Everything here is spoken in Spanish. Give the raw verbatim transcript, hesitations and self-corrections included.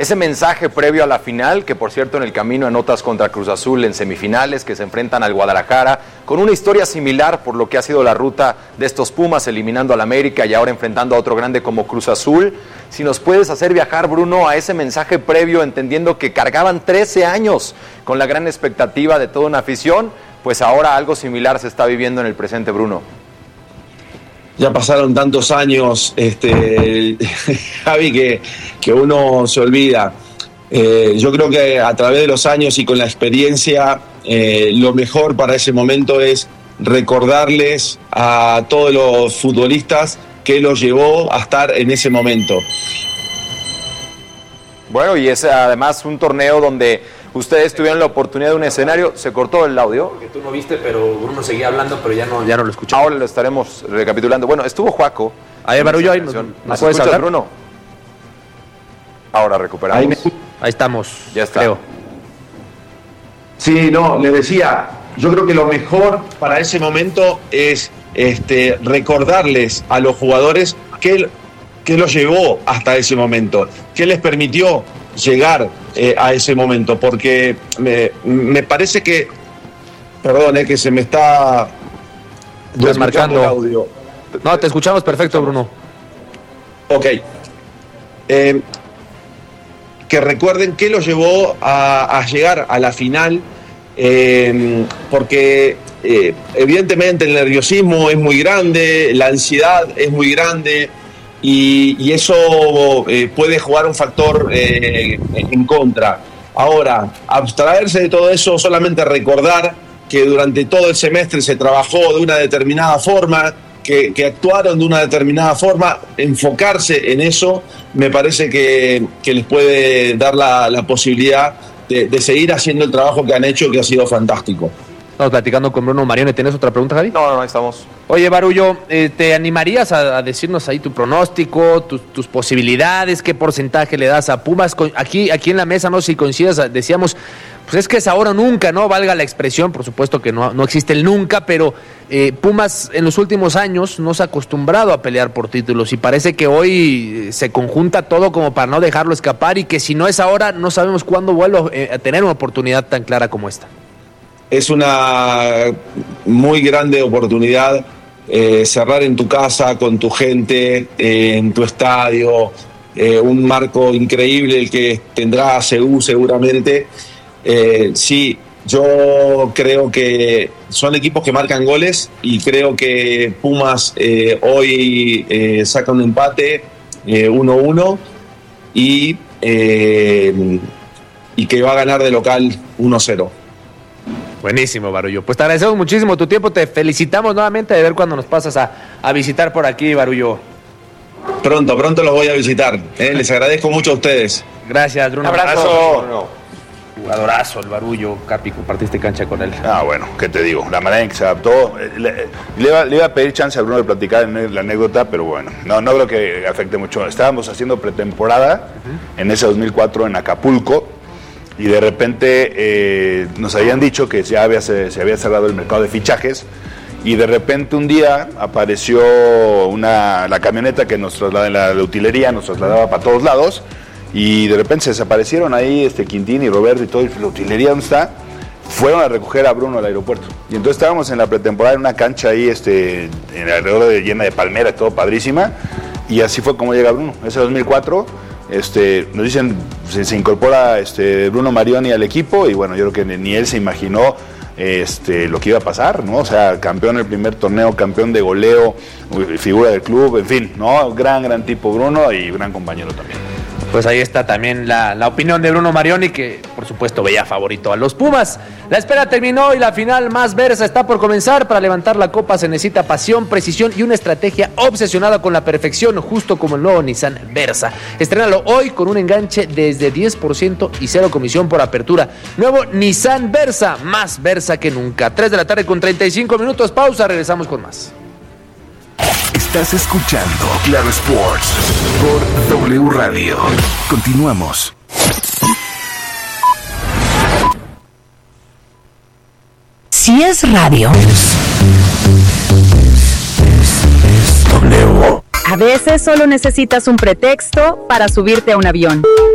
ese mensaje previo a la final, que por cierto en el camino anotas contra Cruz Azul en semifinales, que se enfrentan al Guadalajara, con una historia similar por lo que ha sido la ruta de estos Pumas, eliminando al América y ahora enfrentando a otro grande como Cruz Azul. Si nos puedes hacer viajar, Bruno, a ese mensaje previo, entendiendo que cargaban trece años con la gran expectativa de toda una afición, pues ahora algo similar se está viviendo en el presente, Bruno. Ya pasaron tantos años, este, Javi, que, que uno se olvida. Eh, yo creo que a través de los años y con la experiencia, eh, lo mejor para ese momento es recordarles a todos los futbolistas que los llevó a estar en ese momento. Bueno, y es además un torneo donde ustedes tuvieron la oportunidad de un escenario. ¿Se cortó el audio? Porque tú no viste, pero Bruno seguía hablando, pero ya no, ya no lo escuchamos. Ahora lo estaremos recapitulando. Bueno, estuvo Juaco. Ahí, Barullo, ahí nos, nos, ¿nos puedes hablar, Bruno? Ahora recuperamos. Ahí, me... ahí estamos, ya está. Creo. Sí, no, les decía, yo creo que lo mejor para ese momento es este, recordarles a los jugadores que, que los llevó hasta ese momento, que les permitió llegar eh, a ese momento, porque me, me parece que, perdón, eh, que se me está desmarcando el audio. No, te escuchamos perfecto, Bruno. Ok. Eh, que recuerden que los llevó a, a llegar a la final, eh, porque eh, evidentemente el nerviosismo es muy grande, la ansiedad es muy grande, y, y eso eh, puede jugar un factor eh, en contra. Ahora, abstraerse de todo eso, solamente recordar que durante todo el semestre se trabajó de una determinada forma, que, que actuaron de una determinada forma, enfocarse en eso, me parece que, que les puede dar la, la posibilidad de, de seguir haciendo el trabajo que han hecho, que ha sido fantástico. Estamos platicando con Bruno Marioni. ¿Tienes otra pregunta, Javi? No, no, no, estamos. Oye, Barullo, eh, ¿te animarías a, a decirnos ahí tu pronóstico, tus, tus posibilidades, qué porcentaje le das a Pumas? Aquí, aquí en la mesa, no sé si coincidas, decíamos, pues es que es ahora o nunca, ¿no? Valga la expresión, por supuesto que no, no existe el nunca, pero eh, Pumas en los últimos años no se ha acostumbrado a pelear por títulos y parece que hoy se conjunta todo como para no dejarlo escapar y que si no es ahora, no sabemos cuándo vuelve a tener una oportunidad tan clara como esta. Es una muy grande oportunidad eh, cerrar en tu casa, con tu gente, eh, en tu estadio, eh, un marco increíble el que tendrá C U seguramente. Eh, sí, yo creo que son equipos que marcan goles y creo que Pumas eh, hoy eh, saca un empate eh, uno uno y, eh, y que va a ganar de local uno cero. Buenísimo, Barullo. Pues te agradecemos muchísimo tu tiempo, te felicitamos nuevamente de ver cuando nos pasas a, a visitar por aquí, Barullo. Pronto, pronto los voy a visitar. ¿eh? Les agradezco mucho a ustedes. Gracias, Bruno. Un abrazo. Bruno. Jugadorazo, el Barullo, Capi, compartiste cancha con él. Ah, bueno, ¿qué te digo? La manera en que se adaptó. Le, le, iba, le iba a pedir chance a Bruno de platicar en la anécdota, pero bueno, no, no creo que afecte mucho. Estábamos haciendo pretemporada uh-huh. en ese dos mil cuatro en Acapulco. Y de repente eh, nos habían dicho que ya había, se, se había cerrado el mercado de fichajes y de repente un día apareció una, la camioneta que nos trasladaba, la, la utilería nos trasladaba para todos lados y de repente se desaparecieron ahí este Quintín y Roberto y todo, y la utilería ¿dónde está? Fueron a recoger a Bruno al aeropuerto y entonces estábamos en la pretemporada en una cancha ahí este, en alrededor de, llena de palmeras, todo padrísima, y así fue como llega Bruno, ese dos mil cuatro. Este, nos dicen, se, se incorpora este, Bruno Marioni al equipo y bueno, yo creo que ni él se imaginó este, lo que iba a pasar, ¿no? O sea, campeón del primer torneo, campeón de goleo, figura del club, en fin, ¿no? Gran, gran tipo Bruno y gran compañero también. Pues ahí está también la, la opinión de Bruno Marioni, que por supuesto veía favorito a los Pumas. La espera terminó y la final más Versa está por comenzar. Para levantar la copa se necesita pasión, precisión y una estrategia obsesionada con la perfección, justo como el nuevo Nissan Versa. Estrénalo hoy con un enganche desde diez por ciento y cero comisión por apertura. Nuevo Nissan Versa, más Versa que nunca. tres de la tarde con treinta y cinco minutos, pausa, regresamos con más. Estás escuchando Claro Sports por W Radio. Continuamos. Si es radio, W. a veces solo necesitas un pretexto para subirte a un avión.